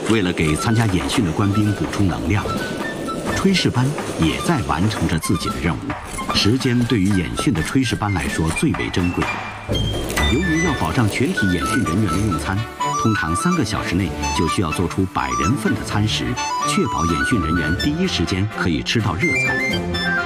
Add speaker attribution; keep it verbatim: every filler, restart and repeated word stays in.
Speaker 1: 为了给参加演训的官兵补充能量，炊事班也在完成着自己的任务。时间对于演训的炊事班来说最为珍贵。由于要保障全体演训人员的用餐，通常三个小时内就需要做出百人份的餐食，确保演训人员第一时间可以吃到热菜。